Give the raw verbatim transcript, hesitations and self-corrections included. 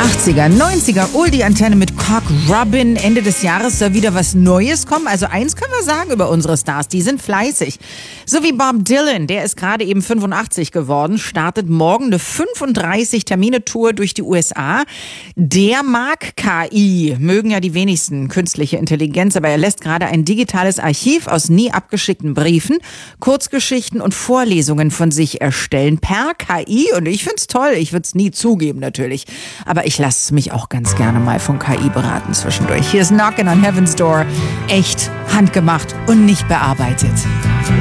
achtziger, neunziger, Oldie-Antenne mit Cock Robin. Ende des Jahres soll wieder was Neues kommen. Also eins können wir sagen über unsere Stars, die sind fleißig. So wie Bob Dylan, der ist gerade eben fünfundachtzig geworden, startet morgen eine fünfunddreißig Termine Tour durch die U S A. Der mag K I, mögen ja die wenigsten künstliche Intelligenz, aber er lässt gerade ein digitales Archiv aus nie abgeschickten Briefen, Kurzgeschichten und Vorlesungen von sich erstellen per K I. Und ich find's toll, ich würde es nie zugeben natürlich. Aber ich lasse mich auch ganz gerne mal von K I beraten zwischendurch. Hier ist Knockin' on Heaven's Door. Echt handgemacht und nicht bearbeitet.